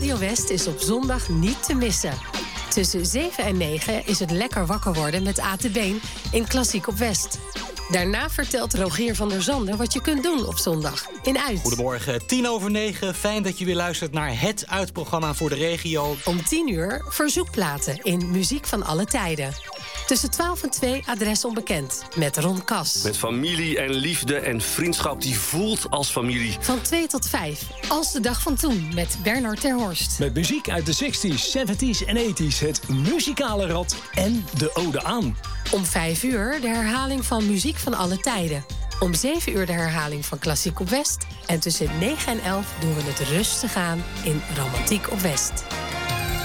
Radio West is op zondag niet te missen. Tussen 7 en 9 is het lekker wakker worden met A te Been in Klassiek op West. Daarna vertelt Rogier van der Zanden wat je kunt doen op zondag in Uit. Goedemorgen, 9:10. Fijn dat je weer luistert naar het Uitprogramma voor de regio. Om 10:00 verzoekplaten in Muziek van alle tijden. Tussen 12 en 2 adres onbekend met Ron Kas. Met familie en liefde en vriendschap die voelt als familie. Van 2 tot 5, Als de dag van toen met Bernard ter Horst. Met muziek uit de 60s, 70s en 80s. Het muzikale rad en de ode aan. Om 5:00 de herhaling van Muziek van alle tijden. Om 7:00 de herhaling van Klassiek op West. En tussen 9 en 11 doen we het rustig aan in Romantiek op West.